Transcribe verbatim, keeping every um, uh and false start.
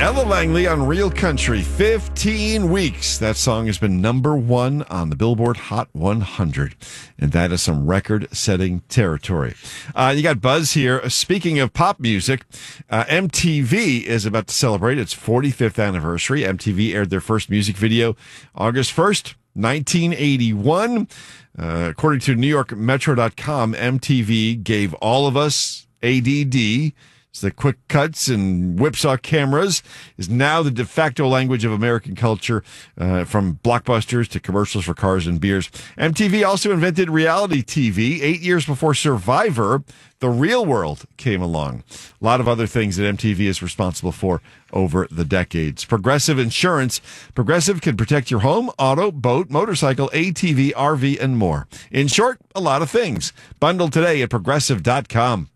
Ella Langley on Real Country, fifteen weeks. That song has been number one on the Billboard Hot one hundred, and that is some record-setting territory. Uh, you got Buzz here. Speaking of pop music, uh, M T V is about to celebrate its forty-fifth anniversary. M T V aired their first music video August first, nineteen eighty-one. Uh, according to New York Metro dot com, M T V gave all of us A D D. So the quick cuts and whipsaw cameras is now the de facto language of American culture, uh, from blockbusters to commercials for cars and beers. M T V also invented reality T V eight years before Survivor, The Real World, came along. A lot of other things that M T V is responsible for over the decades. Progressive Insurance. Progressive can protect your home, auto, boat, motorcycle, A T V, R V, and more. In short, a lot of things. Bundle today at progressive dot com.